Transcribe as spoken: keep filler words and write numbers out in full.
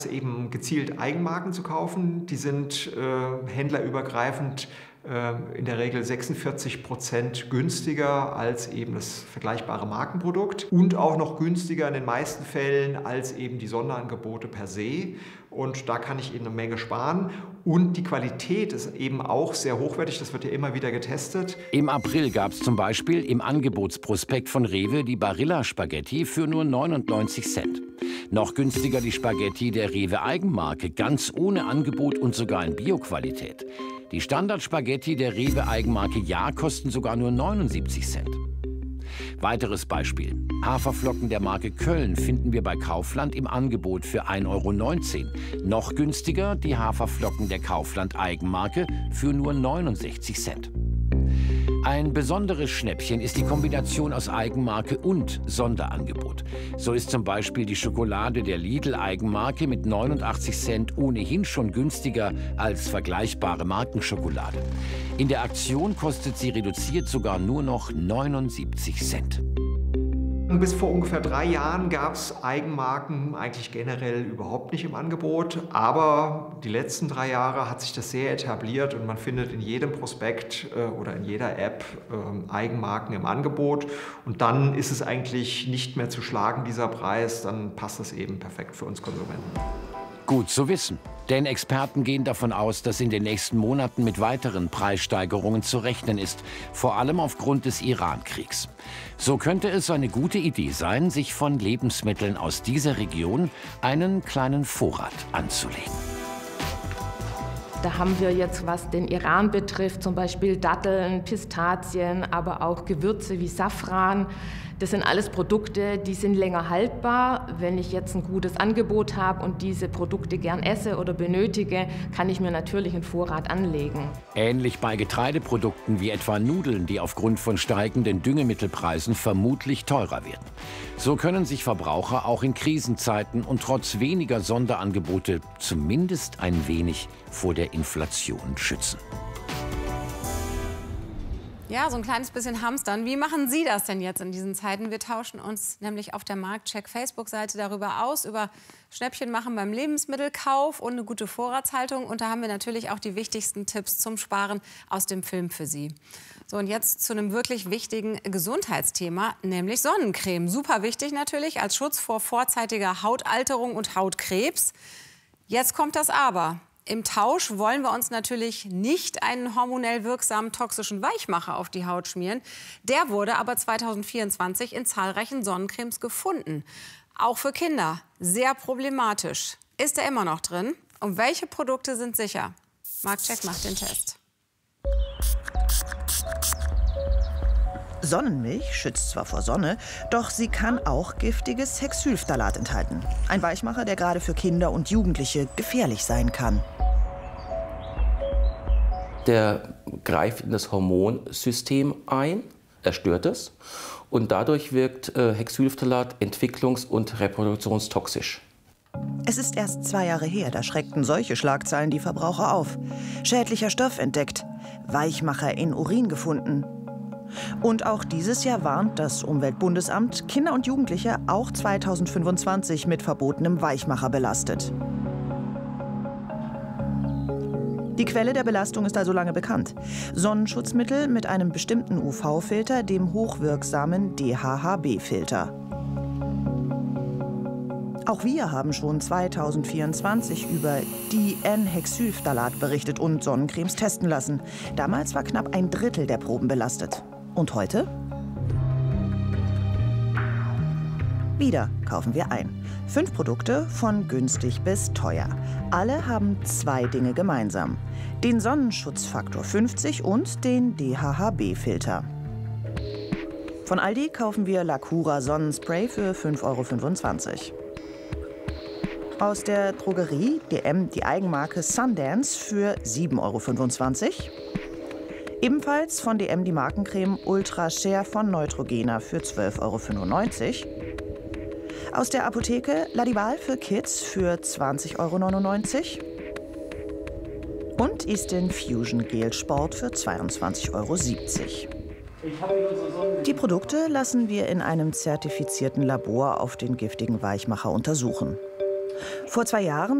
eben gezielt Eigenmarken zu kaufen. Die sind äh, händlerübergreifend äh, in der Regel sechsundvierzig Prozent günstiger als eben das vergleichbare Markenprodukt und auch noch günstiger in den meisten Fällen als eben die Sonderangebote per se. Und da kann ich eben eine Menge sparen. Und die Qualität ist eben auch sehr hochwertig. Das wird ja immer wieder getestet. Im April gab es zum Beispiel im Angebotsprospekt von Rewe die Barilla-Spaghetti für nur neunundneunzig Cent. Noch günstiger die Spaghetti der Rewe-Eigenmarke, ganz ohne Angebot und sogar in Bio-Qualität. Die Standard-Spaghetti der Rewe-Eigenmarke Ja kosten sogar nur neunundsiebzig Cent. Weiteres Beispiel. Haferflocken der Marke Köln finden wir bei Kaufland im Angebot für ein Euro neunzehn. Noch günstiger die Haferflocken der Kaufland Eigenmarke für nur neunundsechzig Cent. Ein besonderes Schnäppchen ist die Kombination aus Eigenmarke und Sonderangebot. So ist zum Beispiel die Schokolade der Lidl-Eigenmarke mit neunundachtzig Cent ohnehin schon günstiger als vergleichbare Markenschokolade. In der Aktion kostet sie reduziert sogar nur noch neunundsiebzig Cent. Bis vor ungefähr drei Jahren gab es Eigenmarken eigentlich generell überhaupt nicht im Angebot. Aber die letzten drei Jahre hat sich das sehr etabliert und man findet in jedem Prospekt äh, oder in jeder App äh, Eigenmarken im Angebot. Und dann ist es eigentlich nicht mehr zu schlagen, dieser Preis. Dann passt das eben perfekt für uns Konsumenten. Gut zu wissen. Denn Experten gehen davon aus, dass in den nächsten Monaten mit weiteren Preissteigerungen zu rechnen ist, vor allem aufgrund des Iran-Kriegs. So könnte es eine gute Idee sein, sich von Lebensmitteln aus dieser Region einen kleinen Vorrat anzulegen. Da haben wir jetzt, was den Iran betrifft, zum Beispiel Datteln, Pistazien, aber auch Gewürze wie Safran. Das sind alles Produkte, die sind länger haltbar. Wenn ich jetzt ein gutes Angebot habe und diese Produkte gern esse oder benötige, kann ich mir natürlich einen Vorrat anlegen. Ähnlich bei Getreideprodukten wie etwa Nudeln, die aufgrund von steigenden Düngemittelpreisen vermutlich teurer werden. So können sich Verbraucher auch in Krisenzeiten und trotz weniger Sonderangebote zumindest ein wenig vor der Inflation schützen. Ja, so ein kleines bisschen hamstern. Wie machen Sie das denn jetzt in diesen Zeiten? Wir tauschen uns nämlich auf der Marktcheck Facebook-Seite darüber aus, über Schnäppchen machen beim Lebensmittelkauf und eine gute Vorratshaltung. Und da haben wir natürlich auch die wichtigsten Tipps zum Sparen aus dem Film für Sie. So, und jetzt zu einem wirklich wichtigen Gesundheitsthema, nämlich Sonnencreme. Super wichtig natürlich als Schutz vor vorzeitiger Hautalterung und Hautkrebs. Jetzt kommt das Aber. Im Tausch wollen wir uns natürlich nicht einen hormonell wirksamen toxischen Weichmacher auf die Haut schmieren. Der wurde aber zweitausendvierundzwanzig in zahlreichen Sonnencremes gefunden. Auch für Kinder sehr problematisch. Ist er immer noch drin? Und welche Produkte sind sicher? Marktcheck macht den Test. Sonnenmilch schützt zwar vor Sonne, doch sie kann auch giftiges Hexylphthalat enthalten. Ein Weichmacher, der gerade für Kinder und Jugendliche gefährlich sein kann. Der greift in das Hormonsystem ein, er stört es und dadurch wirkt äh, Hexylphthalat entwicklungs- und reproduktionstoxisch. Es ist erst zwei Jahre her, da schreckten solche Schlagzeilen die Verbraucher auf. Schädlicher Stoff entdeckt, Weichmacher in Urin gefunden. Und auch dieses Jahr warnt das Umweltbundesamt, Kinder und Jugendliche auch zweitausendfünfundzwanzig mit verbotenem Weichmacher belastet. Die Quelle der Belastung ist also lange bekannt. Sonnenschutzmittel mit einem bestimmten U V-Filter, dem hochwirksamen D H H B-Filter. Auch wir haben schon zweitausendvierundzwanzig über Di-N-Hexylphthalat berichtet und Sonnencremes testen lassen. Damals war knapp ein Drittel der Proben belastet. Und heute? Wieder kaufen wir ein. Fünf Produkte von günstig bis teuer. Alle haben zwei Dinge gemeinsam. Den Sonnenschutzfaktor fünfzig und den D H H B-Filter. Von Aldi kaufen wir Lacura Sonnenspray für fünf Euro fünfundzwanzig. Aus der Drogerie D M die Eigenmarke Sundance für sieben Euro fünfundzwanzig. Ebenfalls von D M die Markencreme Ultra Share von Neutrogena für zwölf Euro fünfundneunzig. Aus der Apotheke Ladival für Kids für zwanzig Euro neunundneunzig. Und Eastin Fusion Gel Sport für zweiundzwanzig Euro siebzig. Die Produkte lassen wir in einem zertifizierten Labor auf den giftigen Weichmacher untersuchen. Vor zwei Jahren